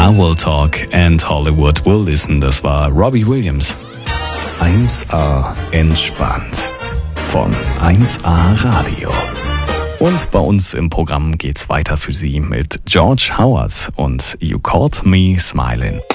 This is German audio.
I Will Talk and Hollywood Will Listen. Das war Robbie Williams. 1A entspannt von 1A Radio. Und bei uns im Programm geht's weiter für Sie mit George Howard und You Caught Me Smiling.